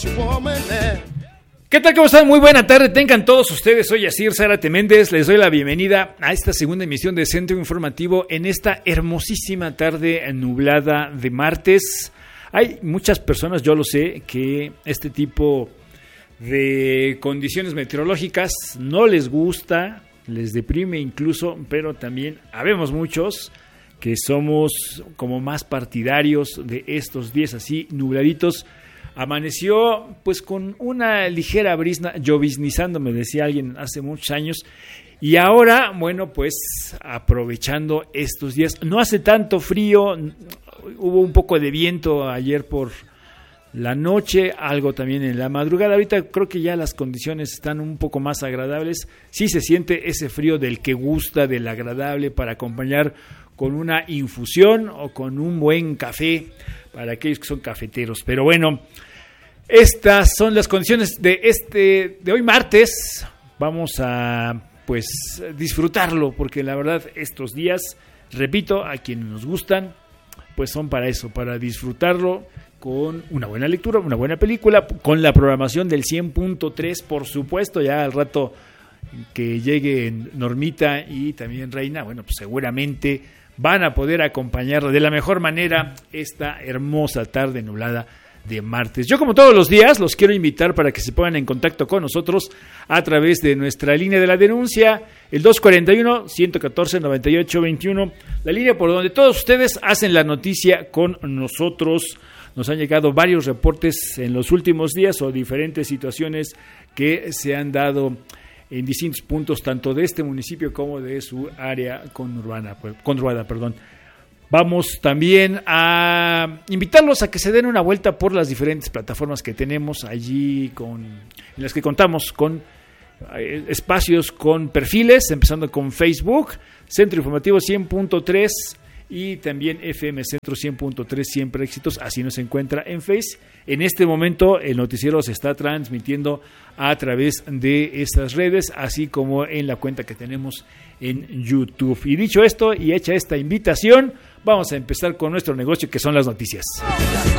¿Qué tal? ¿Cómo están? Muy buena tarde, tengan todos ustedes. Soy Yacir Zárate Méndez, les doy la bienvenida a esta segunda emisión de Centro Informativo en esta hermosísima tarde nublada de martes. Hay muchas personas, yo lo sé, que este tipo de condiciones meteorológicas no les gusta, les deprime incluso, pero también habemos muchos que somos como más partidarios de estos días así nubladitos. Amaneció pues con una ligera brisna, lloviznizando, me decía alguien hace muchos años, y ahora, bueno, pues aprovechando estos días, no hace tanto frío, hubo un poco de viento ayer por la noche, algo también en la madrugada. Ahorita creo que ya las condiciones están un poco más agradables, sí se siente ese frío del que gusta, del agradable para acompañar con una infusión o con un buen café para aquellos que son cafeteros. Pero bueno, estas son las condiciones de hoy martes. Vamos a pues disfrutarlo, porque la verdad estos días, repito, a quienes nos gustan, pues son para eso, para disfrutarlo con una buena lectura, una buena película, con la programación del 100.3, por supuesto, ya al rato que llegue Normita y también Reina, bueno, pues seguramente van a poder acompañar de la mejor manera esta hermosa tarde nublada de martes. Yo, como todos los días, los quiero invitar para que se pongan en contacto con nosotros a través de nuestra línea de la denuncia, el 241-114-9821, la línea por donde todos ustedes hacen la noticia con nosotros. Nos han llegado varios reportes en los últimos días o diferentes situaciones que se han dado en distintos puntos, tanto de este municipio como de su área conurbada. Vamos también a invitarlos a que se den una vuelta por las diferentes plataformas que tenemos allí, en las que contamos con espacios con perfiles, empezando con Facebook, Centro Informativo 100.3 y también FM Centro 100.3, siempre éxitos, así nos encuentra en Face. En este momento el noticiero se está transmitiendo a través de estas redes, así como en la cuenta que tenemos en YouTube. Y dicho esto y hecha esta invitación, vamos a empezar con nuestro negocio, que son las noticias.